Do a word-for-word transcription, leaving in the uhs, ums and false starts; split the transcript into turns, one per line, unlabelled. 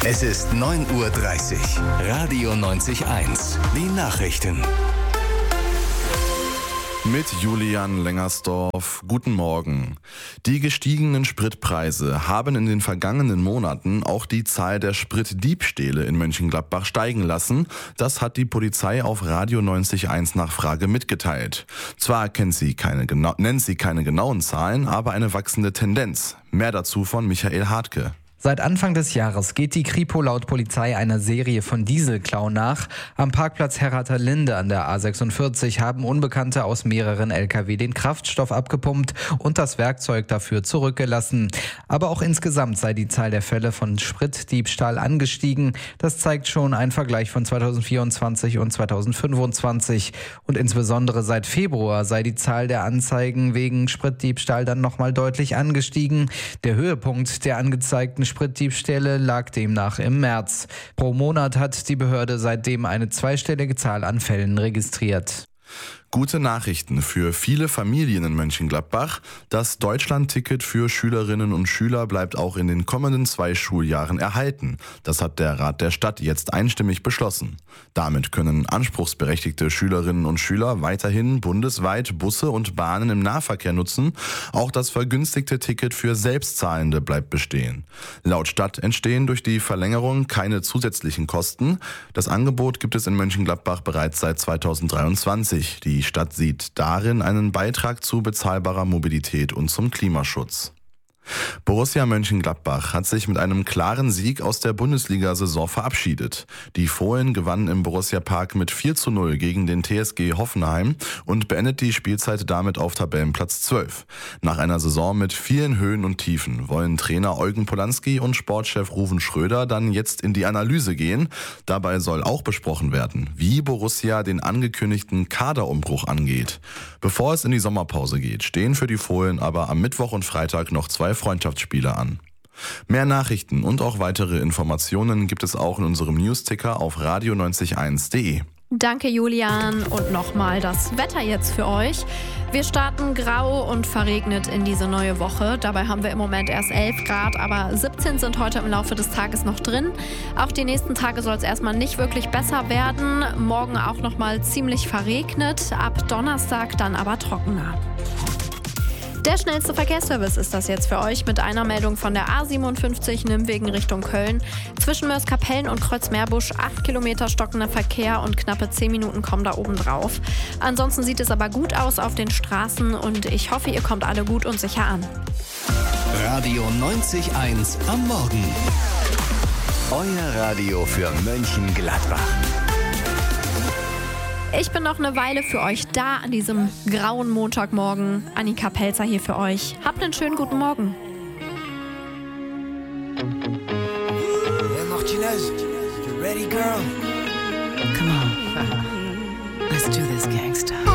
Es ist neun Uhr dreißig. Radio neunzig eins. Die Nachrichten.
Mit Julian Lengersdorf. Guten Morgen. Die gestiegenen Spritpreise haben in den vergangenen Monaten auch die Zahl der Spritdiebstähle in Mönchengladbach steigen lassen. Das hat die Polizei auf Radio neunzig eins Nachfrage mitgeteilt. Zwar kennt sie keine genau, nennt sie keine genauen Zahlen, aber eine wachsende Tendenz. Mehr dazu von Michael Hartke.
Seit Anfang des Jahres geht die Kripo laut Polizei einer Serie von Dieselklauen nach. Am Parkplatz Herratha-Linde an der A sechsundvierzig haben Unbekannte aus mehreren L K W den Kraftstoff abgepumpt und das Werkzeug dafür zurückgelassen. Aber auch insgesamt sei die Zahl der Fälle von Spritdiebstahl angestiegen. Das zeigt schon ein Vergleich von zweitausendvierundzwanzig und zweitausendfünfundzwanzig. Und insbesondere seit Februar sei die Zahl der Anzeigen wegen Spritdiebstahl dann nochmal deutlich angestiegen. Der Höhepunkt der angezeigten Spritdiebstähle lag demnach im März. Pro Monat hat die Behörde seitdem eine zweistellige Zahl an Fällen registriert.
Gute Nachrichten für viele Familien in Mönchengladbach. Das Deutschland-Ticket für Schülerinnen und Schüler bleibt auch in den kommenden zwei Schuljahren erhalten. Das hat der Rat der Stadt jetzt einstimmig beschlossen. Damit können anspruchsberechtigte Schülerinnen und Schüler weiterhin bundesweit Busse und Bahnen im Nahverkehr nutzen. Auch das vergünstigte Ticket für Selbstzahlende bleibt bestehen. Laut Stadt entstehen durch die Verlängerung keine zusätzlichen Kosten. Das Angebot gibt es in Mönchengladbach bereits seit zweitausenddreiundzwanzig. Die Die Stadt sieht darin einen Beitrag zu bezahlbarer Mobilität und zum Klimaschutz. Borussia Mönchengladbach hat sich mit einem klaren Sieg aus der Bundesliga-Saison verabschiedet. Die Fohlen gewannen im Borussia-Park mit vier zu null gegen den T S G Hoffenheim und beendet die Spielzeit damit auf Tabellenplatz zwölf. Nach einer Saison mit vielen Höhen und Tiefen wollen Trainer Eugen Polanski und Sportchef Ruven Schröder dann jetzt in die Analyse gehen. Dabei soll auch besprochen werden, wie Borussia den angekündigten Kaderumbruch angeht. Bevor es in die Sommerpause geht, stehen für die Fohlen aber am Mittwoch und Freitag noch zwei Freundschaftsspiele an. Mehr Nachrichten und auch weitere Informationen gibt es auch in unserem Newsticker auf radio neunzig eins punkt de.
Danke Julian und nochmal das Wetter jetzt für euch. Wir starten grau und verregnet in diese neue Woche. Dabei haben wir im Moment erst elf Grad, aber siebzehn sind heute im Laufe des Tages noch drin. Auch die nächsten Tage soll es erstmal nicht wirklich besser werden. Morgen auch nochmal ziemlich verregnet, ab Donnerstag dann aber trockener. Der schnellste Verkehrsservice ist das jetzt für euch mit einer Meldung von der A siebenundfünfzig Nimwegen Richtung Köln. Zwischen Mörs-Kapellen und Kreuzmeerbusch acht Kilometer stockender Verkehr und knappe zehn Minuten kommen da oben drauf. Ansonsten sieht es aber gut aus auf den Straßen und ich hoffe, ihr kommt alle gut und sicher an.
Radio neunzig eins am Morgen. Euer Radio für Mönchengladbach.
Ich bin noch eine Weile für euch da an diesem grauen Montagmorgen. Annika Pelzer hier für euch. Habt einen schönen guten Morgen.
Hey Martinez, you ready, girl?
Come on. Let's do this, gangsta.